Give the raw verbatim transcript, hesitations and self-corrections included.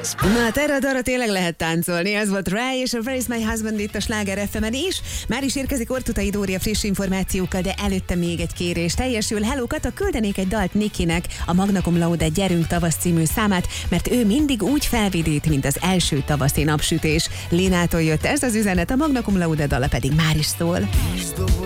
Na, erre a darra tényleg lehet táncolni. Ez volt Ray és a Where is my husband itt a Sláger ef emen is. Már is érkezik Ortutai Dória friss információkkal, de előtte még egy kérés. Teljesül. Hello Kata, küldenék egy dalt Nikinek, a Magna Cum Laude Gyerünk tavasz című számát, mert ő mindig úgy felvidít, mint az első tavaszi napsütés. Lénától jött ez az üzenet, a Magna Cum Laude dala pedig már is szól.